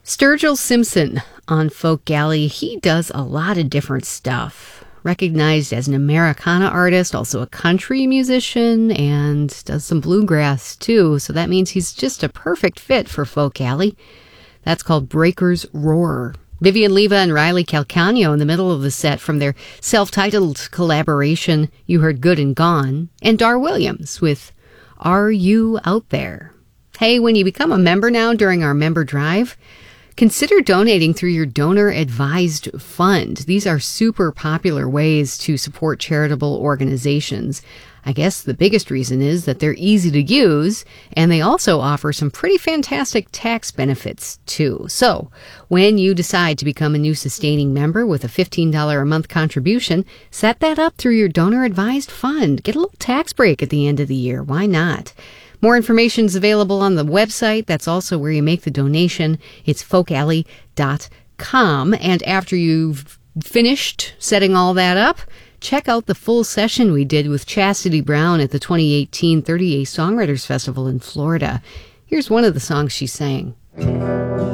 Sturgill Simpson on Folk Galley. He does a lot of different stuff. Recognized as an Americana artist, also a country musician, and does some bluegrass too. So that means he's just a perfect fit for Folk Galley. That's called Breaker's Roar. Vivian Leva and Riley Calcagno in the middle of the set from their self-titled collaboration, You Heard Good and Gone, and Dar Williams with Are You Out There? Hey, when you become a member now during our member drive, consider donating through your donor-advised fund. These are super popular ways to support charitable organizations. I guess the biggest reason is that they're easy to use, and they also offer some pretty fantastic tax benefits, too. So, when you decide to become a new sustaining member with a $15 a month contribution, set that up through your donor-advised fund. Get a little tax break at the end of the year. Why not? More information is available on the website. That's also where you make the donation. It's folkalley.com. And after you've finished setting all that up, check out the full session we did with Chastity Brown at the 2018 30A Songwriters Festival in Florida. Here's one of the songs she sang.